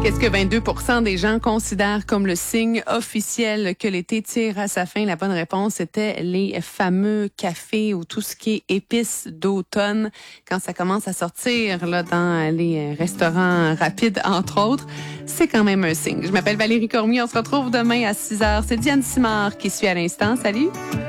Qu'est-ce que 22% des gens considèrent comme le signe officiel que l'été tire à sa fin? La bonne réponse était les fameux cafés ou tout ce qui est épices d'automne. Quand ça commence à sortir là, dans les restaurants rapides, entre autres, c'est quand même un signe. Je m'appelle Valérie Cormier. On se retrouve demain à 6h. C'est Diane Simard qui suit à l'instant. Salut!